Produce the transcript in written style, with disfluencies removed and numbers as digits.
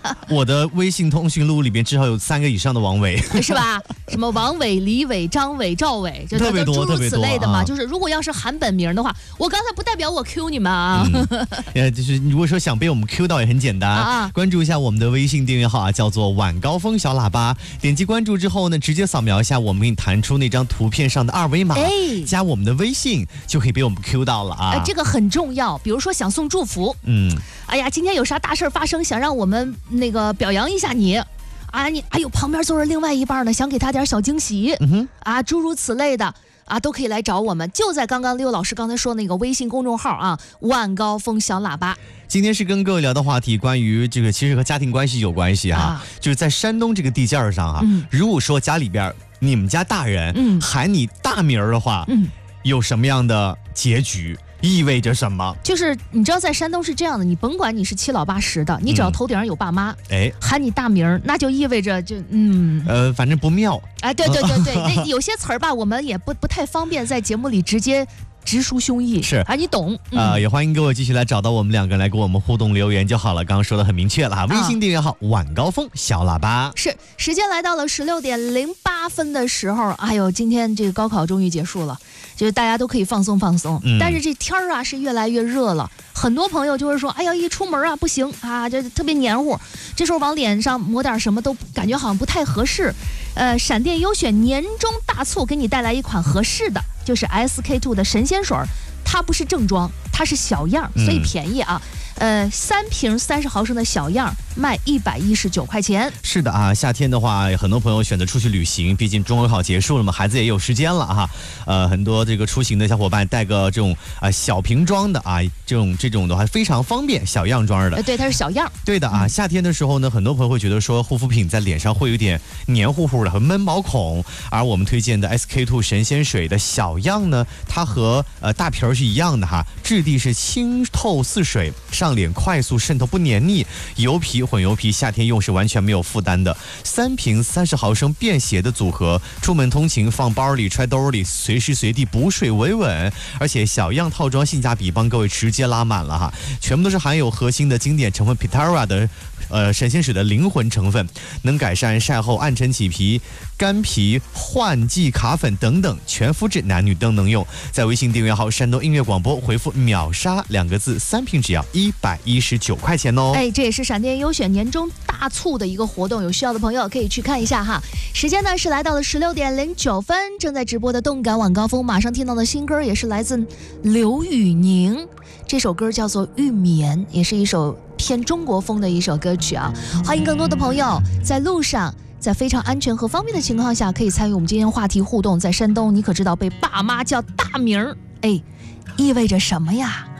我的微信通讯录里边至少有3个以上的王伟， 是吧？什么王伟、李伟、张伟、赵伟，这特别多， 诸如此类的嘛。 啊、 就是如果要是喊本名的话，我刚才不代表我 Q 你们啊。 就是如果说想被我们 Q 到也很简单，关注一下我们的微信订阅号啊，叫做晚高峰小喇叭。点击关注之后呢，直接扫描一下我们给你弹出那张图片上的2维码，加我们的微信就可以被我们 Q 到了啊。 这个很重要。比如说想送祝福，哎呀，今天有啥大事发生，想让我们那个表扬一下你。旁边坐着另外一半呢，想给他点小惊喜，诸如此类的啊，都可以来找我们。就在刚刚刘老师刚才说那个微信公众号啊，晚高峰小喇叭。 今天是跟各位聊的话题，关于这个其实和家庭关系有关系哈，就是在山东这个地界上如果说家里边你们家大人喊你大名的话，有什么样的结局？意味着什么？就是你知道，在山东是这样的，你甭管你是7老8十的，你只要头顶上有爸妈，喊你大名，那就意味着反正不妙。 对，那有些词儿吧，我们也不太方便在节目里直接直抒胸臆， 是你懂。 也欢迎各位继续来找到我们2个来跟我们互动留言就好了。刚刚说的很明确了微信订阅号晚高峰小喇叭。 是，时间来到了16点08分的时候，今天这个高考终于结束了，就是大家都可以放松放松。但是这天儿是越来越热了，很多朋友就会说，一出门不行这特别黏糊，这时候往脸上抹点什么都感觉好像不太合适。闪电优选年终大促给你带来一款合适的，就是 SK2 的神仙水，它不是正装，它是小样，所以便宜啊。3瓶30毫升的小样卖119块钱。 是的啊，夏天的话，很多朋友选择出去旅行，毕竟中国考结束了嘛，孩子也有时间了哈。很多这个出行的小伙伴带个这种小瓶装的这种的话非常方便，小样装的。 对，它是小样。 对的啊，夏天的时候呢，很多朋友会觉得说护肤品在脸上会有点黏糊糊的和闷毛孔，而我们推荐的 SK2 神仙水的小样呢，它和大瓶是一样的哈，质地是清透似水，上脸快速渗透不黏腻，油皮混油皮夏天用是完全没有负担的。3瓶30毫升便携的组合，出门通勤放包里揣兜里，随时随地补水维稳。而且小样套装性价比帮各位直接拉满了哈，全部都是含有核心的经典成分 Pitara 的神仙水的灵魂成分，能改善晒后暗沉起皮、干皮、换季卡粉等等，全肤质男女都能用。在微信订阅号山东音乐广播回复秒杀2个字，3瓶只要119块钱哦。 这也是闪电优选年终大促的一个活动，有需要的朋友可以去看一下哈。时间呢是来到了16点09分，正在直播的动感晚高峰，马上听到的新歌也是来自刘宇宁，这首歌叫做《玉眠》，也是一首偏中国风的一首歌曲啊。欢迎更多的朋友在路上，在非常安全和方便的情况下，可以参与我们今天话题互动。在山东，你可知道被爸妈叫大名意味着什么呀？